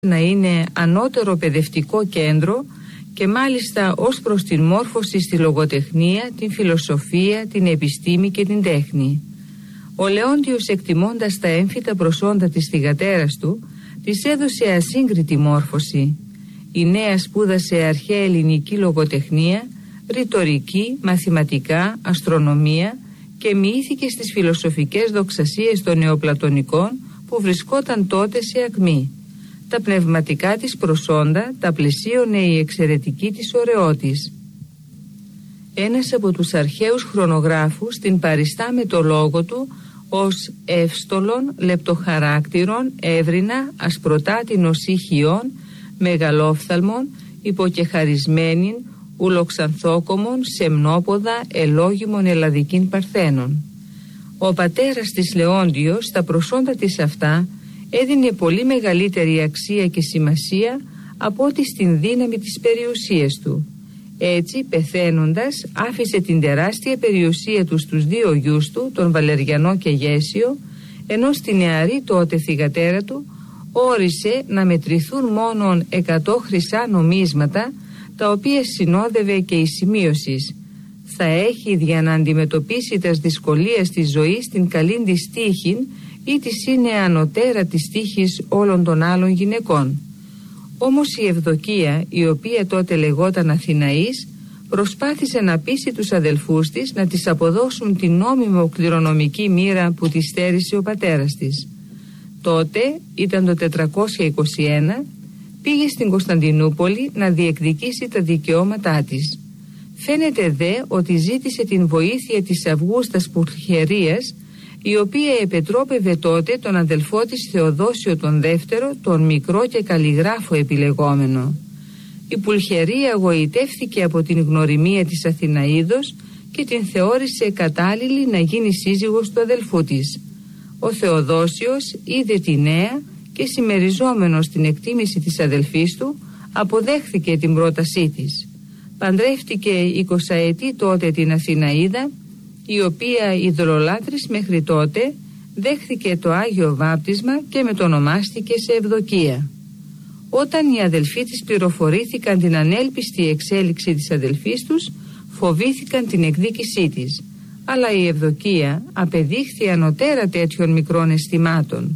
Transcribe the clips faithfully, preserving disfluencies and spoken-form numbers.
να είναι ανώτερο παιδευτικό κέντρο και μάλιστα ως προς την μόρφωση στη λογοτεχνία, την φιλοσοφία, την επιστήμη και την τέχνη. Ο Λεόντιος, εκτιμώντας τα έμφυτα προσόντα της θυγατέρας του, της έδωσε ασύγκριτη μόρφωση. Η νέα σπούδασε αρχαία ελληνική λογοτεχνία, ρητορική, μαθηματικά, αστρονομία και μοιήθηκε στις φιλοσοφικές δοξασίες των νεοπλατωνικών που βρισκόταν τότε σε ακμή. Τα πνευματικά της προσόντα τα πλαισίωνε η εξαιρετική της ωραιότης. Ένας από τους αρχαίους χρονογράφους την παριστά με το λόγο του ως εύστολον, λεπτοχαράκτηρον, έβρινα, ασπροτάτινος ηχιών, μεγαλόφθαλμον, υποκεχαρισμένην, ουλοξανθόκομον, σεμνόποδα, ελόγιμον ελλαδικήν παρθένων. Ο πατέρας της Λεόντιος στα προσόντα της αυτά έδινε πολύ μεγαλύτερη αξία και σημασία από ό,τι στην δύναμη της περιουσίας του. Έτσι, πεθαίνοντας, άφησε την τεράστια περιουσία του στους δύο γιους του, τον Βαλεριανό και Γέσιο, ενώ στη νεαρή τότε θυγατέρα του όρισε να μετρηθούν μόνον εκατό χρυσά νομίσματα, τα οποία συνόδευε και η σημείωσης. Θα έχει για να αντιμετωπίσει τας δυσκολίας της ζωής την καλήν της τύχην ή της είναι ανωτέρα της τύχης όλων των άλλων γυναικών. Όμως η Ευδοκία, η οποία τότε λεγόταν Αθηναής, προσπάθησε να πείσει τους αδελφούς της να της αποδώσουν την νόμιμο κληρονομική μοίρα που της στέρισε ο πατέρας της. Τότε, ήταν το τετρακόσια είκοσι ένα, πήγε στην Κωνσταντινούπολη να διεκδικήσει τα δικαιώματά της. Φαίνεται δε ότι ζήτησε την βοήθεια της Αυγούστας Πουλχερίας, η οποία επετρόπευε τότε τον αδελφό της Θεοδόσιο τον δεύτερο, τον μικρό και καλλιγράφο επιλεγόμενο. Η Πουλχερία γοητεύθηκε από την γνωριμία της Αθηναίδος και την θεώρησε κατάλληλη να γίνει σύζυγος του αδελφού της. Ο Θεοδόσιος είδε τη νέα και, συμμεριζόμενος την εκτίμηση της αδελφής του, αποδέχθηκε την πρότασή της. Παντρεύτηκε εικοσαετή τότε την Αθηναίδα, η οποία ειδωλολάτρης μέχρι τότε δέχθηκε το Άγιο Βάπτισμα και μετονομάστηκε σε Ευδοκία. Όταν οι αδελφοί της πληροφορήθηκαν την ανέλπιστη εξέλιξη της αδελφής τους, φοβήθηκαν την εκδίκησή της, αλλά η Ευδοκία απεδείχθη ανωτέρα τέτοιων μικρών αισθημάτων.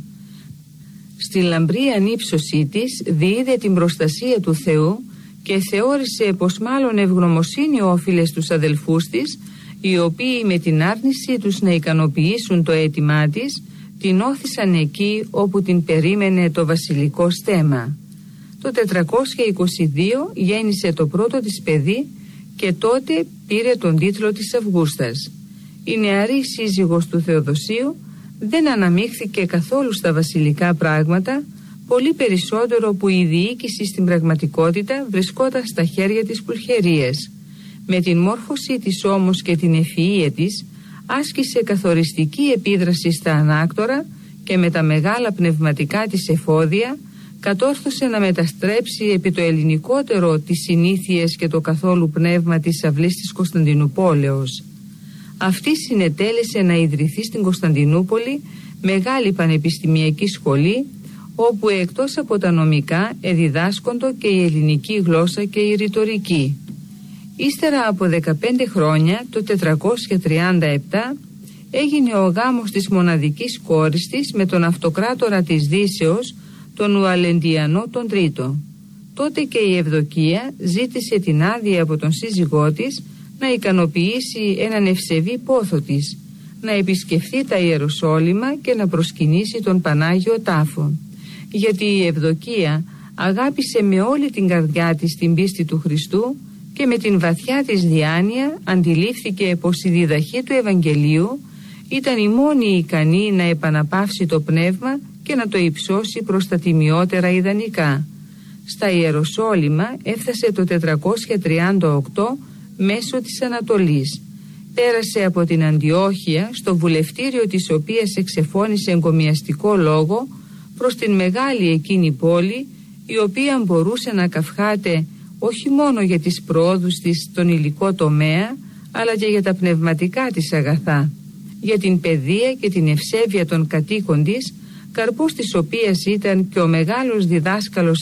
Στη λαμπρή ανύψωσή της διείδε την προστασία του Θεού και θεώρησε πως μάλλον ευγνωμοσύνη όφιλε στους αδελφούς της, οι οποίοι με την άρνηση τους να ικανοποιήσουν το αίτημά της την όθησαν εκεί όπου την περίμενε το βασιλικό στέμμα. Το τετρακόσια είκοσι δύο γέννησε το πρώτο της παιδί και τότε πήρε τον τίτλο της Αυγούστας. Η νεαρή σύζυγος του Θεοδοσίου δεν αναμίχθηκε καθόλου στα βασιλικά πράγματα, πολύ περισσότερο που η διοίκηση στην πραγματικότητα βρισκόταν στα χέρια της Πουλχερίας. Με την μόρφωσή της όμως και την ευφυΐα της άσκησε καθοριστική επίδραση στα ανάκτορα και με τα μεγάλα πνευματικά της εφόδια κατόρθωσε να μεταστρέψει επί το ελληνικότερο τις συνήθειες και το καθόλου πνεύμα της αυλής της Κωνσταντινουπόλεως. Αυτή συνετέλεσε να ιδρυθεί στην Κωνσταντινούπολη μεγάλη πανεπιστημιακή σχολή, όπου εκτός από τα νομικά εδιδάσκοντο και η ελληνική γλώσσα και η ρητορική. Ύστερα από δεκαπέντε χρόνια, το τετρακόσια τριάντα επτά, έγινε ο γάμος της μοναδικής κόρης της με τον αυτοκράτορα της Δύσεως, τον Ουαλεντιανό τον Τρίτο. Τότε και η Ευδοκία ζήτησε την άδεια από τον σύζυγό της να ικανοποιήσει έναν ευσεβή πόθο της, να επισκεφθεί τα Ιεροσόλυμα και να προσκυνήσει τον Πανάγιο Τάφο. Γιατί η Ευδοκία αγάπησε με όλη την καρδιά της την πίστη του Χριστού και με την βαθιά της διάνοια αντιλήφθηκε πως η διδαχή του Ευαγγελίου ήταν η μόνη ικανή να επαναπαύσει το πνεύμα και να το υψώσει προς τα τιμιότερα ιδανικά. Στα Ιεροσόλυμα έφτασε το τετρακόσια τριάντα οκτώ μέσω της Ανατολής. Πέρασε από την Αντιόχεια, στο βουλευτήριο της οποίας εξεφώνησε εγκομιαστικό λόγο, προς την μεγάλη εκείνη πόλη, η οποία μπορούσε να καυχάται όχι μόνο για τις προόδους της στον υλικό τομέα, αλλά και για τα πνευματικά της αγαθά, για την παιδεία και την ευσέβεια των κατοίκων της, καρπός της οποίας ήταν και ο μεγάλος διδάσκαλος